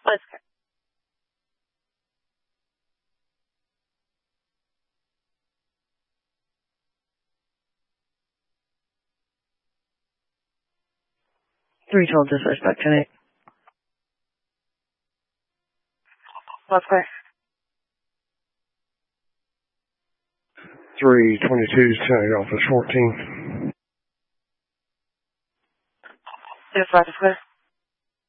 Let's go. Three told disrespect tonight. Let's go. 322 County Office 14. Yes, let's go.